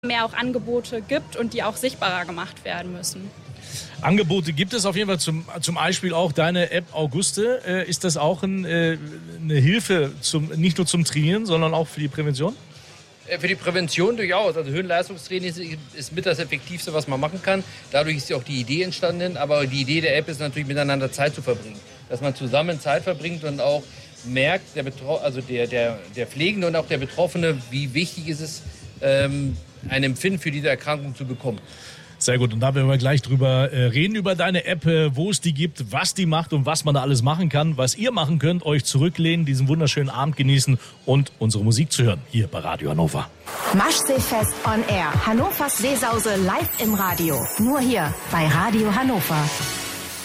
mehr auch Angebote gibt und die auch sichtbarer gemacht werden müssen. Angebote gibt es auf jeden Fall, zum Beispiel auch deine App Auguste. Ist das auch eine Hilfe, nicht nur zum Trainieren, sondern auch für die Prävention? Für die Prävention durchaus. Also Höhenleistungstraining ist mit das Effektivste, was man machen kann. Dadurch ist ja auch die Idee entstanden. Aber die Idee der App ist natürlich, miteinander Zeit zu verbringen. Dass man zusammen Zeit verbringt und auch merkt, der Pflegende und auch der Betroffene, wie wichtig ist es, ein Empfinden für diese Erkrankung zu bekommen. Sehr gut, und da werden wir gleich drüber reden, über deine App, wo es die gibt, was die macht und was man da alles machen kann. Was ihr machen könnt, euch zurücklehnen, diesen wunderschönen Abend genießen und unsere Musik zu hören, hier bei Radio Hannover. Maschseefest on Air, Hannovers Seesause live im Radio. Nur hier bei Radio Hannover.